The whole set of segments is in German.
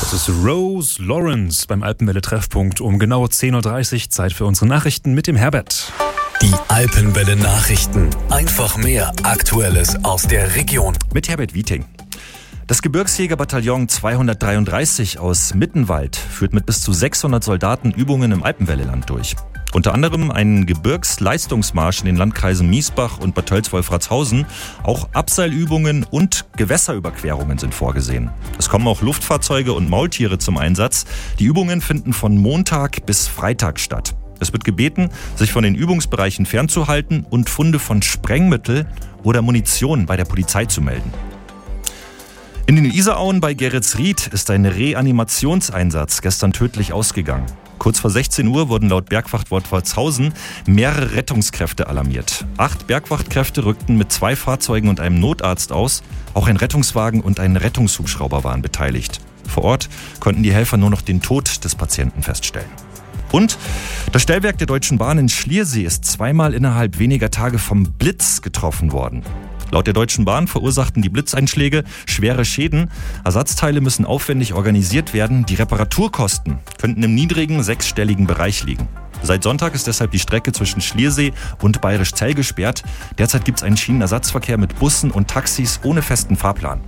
Das ist Rose Lawrence beim Alpenwelle-Treffpunkt um genau 10.30 Uhr. Zeit für unsere Nachrichten mit dem Herbert. Die Alpenwelle-Nachrichten. Einfach mehr Aktuelles aus der Region. Mit Herbert Wieting. Das Gebirgsjägerbataillon 233 aus Mittenwald führt mit bis zu 600 Soldaten Übungen im Alpenwelleland durch. Unter anderem einen Gebirgsleistungsmarsch in den Landkreisen Miesbach und Bad Tölz-Wolfratshausen. Auch Abseilübungen und Gewässerüberquerungen sind vorgesehen. Es kommen auch Luftfahrzeuge und Maultiere zum Einsatz. Die Übungen finden von Montag bis Freitag statt. Es wird gebeten, sich von den Übungsbereichen fernzuhalten und Funde von Sprengmittel oder Munition bei der Polizei zu melden. In den Isarauen bei Geretsried ist ein Reanimationseinsatz gestern tödlich ausgegangen. Kurz vor 16 Uhr wurden laut Bergwacht Wolfratshausen mehrere Rettungskräfte alarmiert. 8 Bergwachtkräfte rückten mit 2 Fahrzeugen und einem Notarzt aus. Auch ein Rettungswagen und ein Rettungshubschrauber waren beteiligt. Vor Ort konnten die Helfer nur noch den Tod des Patienten feststellen. Und das Stellwerk der Deutschen Bahn in Schliersee ist 2-mal innerhalb weniger Tage vom Blitz getroffen worden. Laut der Deutschen Bahn verursachten die Blitzeinschläge schwere Schäden. Ersatzteile müssen aufwendig organisiert werden. Die Reparaturkosten könnten im niedrigen 6-stelligen Bereich liegen. Seit Sonntag ist deshalb die Strecke zwischen Schliersee und Bayerischzell gesperrt. Derzeit gibt es einen Schienenersatzverkehr mit Bussen und Taxis ohne festen Fahrplan.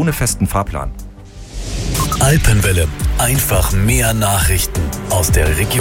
Alpenwelle. Einfach mehr Nachrichten aus der Region.